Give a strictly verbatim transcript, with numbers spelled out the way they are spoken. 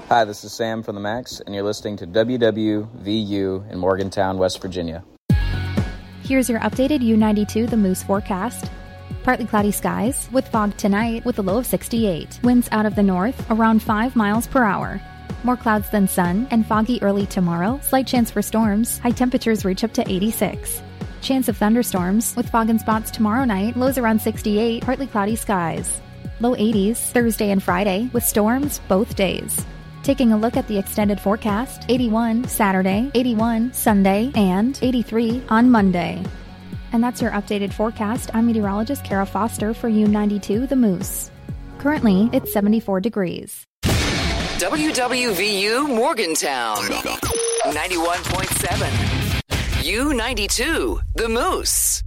Hi, this is Sam from the Max, and you're listening to W W V U in Morgantown, West Virginia. Here's your updated U ninety-two The Moose forecast. Partly cloudy skies, with fog tonight with a low of sixty-eight. Winds out of the north, around five miles per hour. More clouds than sun, and foggy early tomorrow. Slight chance for storms. High temperatures reach up to eighty-six. Chance of thunderstorms, with fog in spots tomorrow night. Lows around sixty-eight, partly cloudy skies. Low eighties, Thursday and Friday, with storms both days. Taking a look at the extended forecast, eighty-one Saturday, eighty-one Sunday, and eighty-three on Monday. And that's your updated forecast. I'm meteorologist Kara Foster for U ninety-two The Moose. Currently, it's seventy-four degrees. W W V U Morgantown, ninety-one point seven. U ninety-two The Moose.